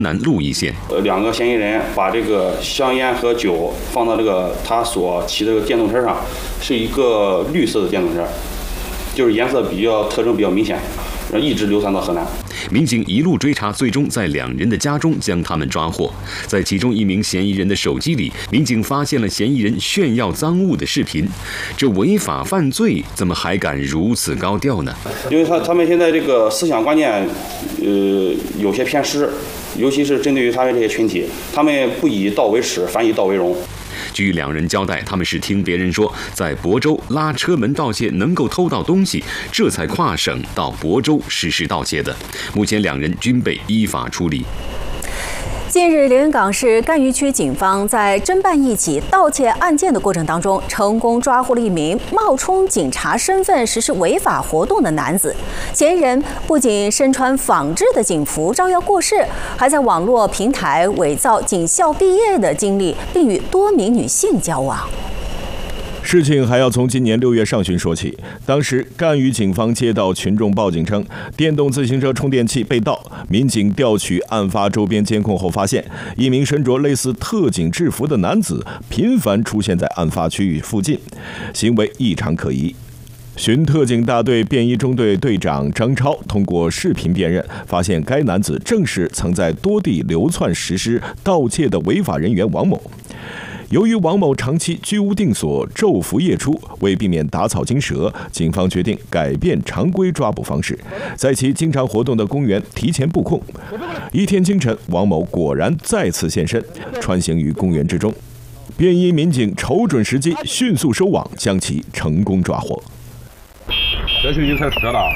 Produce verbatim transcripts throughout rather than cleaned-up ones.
南鹿邑县， 呃，两个嫌疑人把这个香烟和酒放到这个他所骑的这个电动车上，是一个绿色的电动车，就是颜色比较特征比较明显，然后一直流传到河南。 民警一路追查，最终在两人的家中将他们抓获。在其中一名嫌疑人的手机里，民警发现了嫌疑人炫耀赃物的视频。这违法犯罪怎么还敢如此高调呢？ 因为他他们现在这个思想观念，呃，有些偏失。尤其是针对于他们这些群体，他们不以盗为耻，反以盗为荣。 据两人交代，他们是听别人说，在亳州拉车门盗窃能够偷到东西，这才跨省到亳州实施盗窃的。目前两人均被依法处理。 近日，连云港市赣榆区警方在侦办一起盗窃案件的过程当中，成功抓获了一名冒充警察身份实施违法活动的男子。嫌疑人不仅身穿仿制的警服招摇过市，还在网络平台伪造警校毕业的经历，并与多名女性交往。 事情还要从今年六月上旬说起。当时赣榆警方接到群众报警称，电动自行车充电器被盗。民警调取案发周边监控后发现，一名身着类似特警制服的男子频繁出现在案发区域附近，行为异常可疑。巡特警大队便衣中队队长张超通过视频辨认，发现该男子正是曾在多地流窜实施盗窃的违法人员王某。由于王某长期居无定所、昼伏夜出，为避免打草惊蛇，警方决定改变常规抓捕方式，在其经常活动的公园提前布控。一天清晨，王某果然再次现身，穿行于公园之中。便衣民警瞅准时机，迅速收网，将其成功抓获。 这是一台车的啊？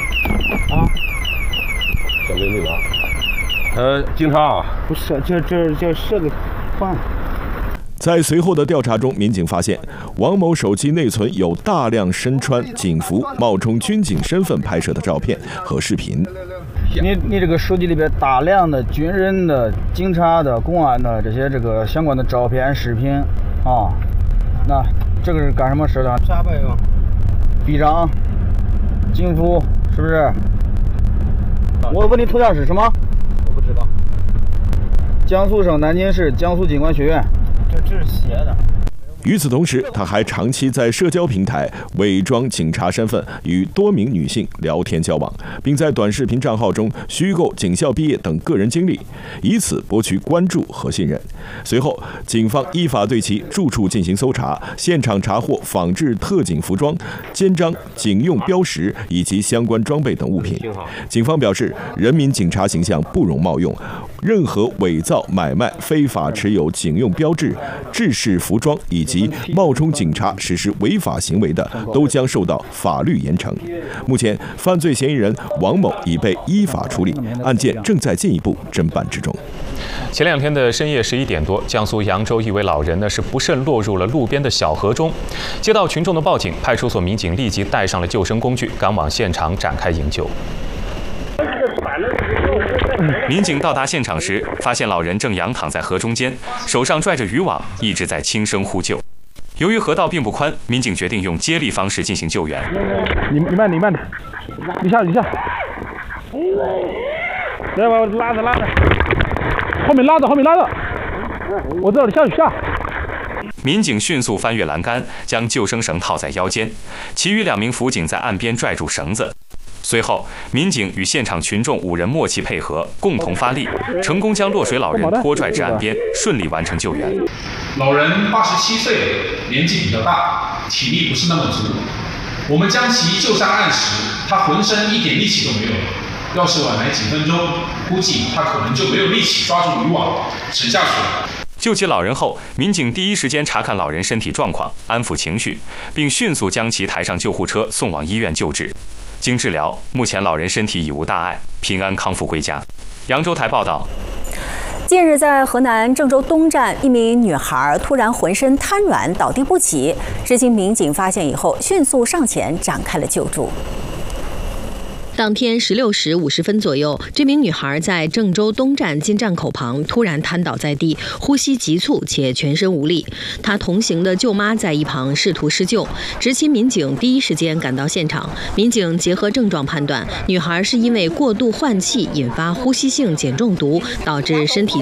小妹妹吗？呃，警察啊？ 不是，这这这是个换。 在随后的调查中，民警发现王某手机内存有大量身穿警服、冒充军警身份拍摄的照片和视频。 你你这个手机里边大量的军人的、警察的、公安的这些这个相关的照片、视频啊，那这个是干什么事的？ 啥玩意儿？ 臂章、警服，是不是？我问你头像是什么？ 我不知道。 江苏省南京市江苏警官学院。 这这是写的。 与此同时，他还长期在社交平台伪装警察身份，与多名女性聊天交往，并在短视频账号中虚构警校毕业等个人经历，以此博取关注和信任。随后，警方依法对其住处进行搜查，现场查获仿制特警服装、肩章、警用标识以及相关装备等物品。警方表示，人民警察形象不容冒用，任何伪造、买卖、非法持有警用标志、制式服装以及冒充警察实施违法行为的，都将受到法律严惩。目前，犯罪嫌疑人王某已被依法处理，案件正在进一步侦办之中。 前两天的深夜十一点多，江苏扬州一位老人呢是不慎落入了路边的小河中。接到群众的报警，派出所民警立即带上了救生工具，赶往现场展开营救。民警到达现场时，发现老人正仰躺在河中间，手上拽着渔网，一直在轻声呼救。由于河道并不宽，民警决定用接力方式进行救援。 你你慢点，你慢点，你下你下，来吧，我拉着拉着，后面拉着后面拉着，我知道你下去下。 民警迅速翻越栏杆，将救生绳套在腰间，其余两名辅警在岸边拽住绳子。随后，民警与现场群众五人默契配合，共同发力，成功将落水老人拖拽至岸边，顺利完成救援。 老人八十七岁，年纪比较大，体力不是那么足。我们将其救上岸时，他浑身一点力气都没有。要是晚来几分钟，估计他可能就没有力气抓住渔网，沉下去了。 救起老人后，民警第一时间查看老人身体状况，安抚情绪，并迅速将其抬上救护车送往医院救治。经治疗，目前老人身体已无大碍，平安康复归家。扬州台报道。 近日，在河南郑州东站，一名女孩突然浑身瘫软，倒地不起。执勤民警发现以后，迅速上前展开了救助。 当天十六时五十分左右，这名女孩在郑州东站进站口旁突然瘫倒在地，呼吸急促且全身无力。她同行的舅妈在一旁试图施救，执勤民警第一时间赶到现场。民警结合症状判断，女孩是因为过度换气引发呼吸性碱中毒，导致身体